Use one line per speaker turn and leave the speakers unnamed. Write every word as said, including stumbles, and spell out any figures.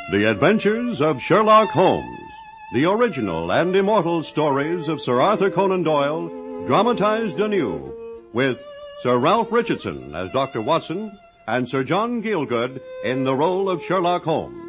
The Adventures of Sherlock Holmes, the original and immortal stories of Sir Arthur Conan Doyle, dramatized anew, with Sir Ralph Richardson as Doctor Watson and Sir John Gielgud in the role of Sherlock Holmes.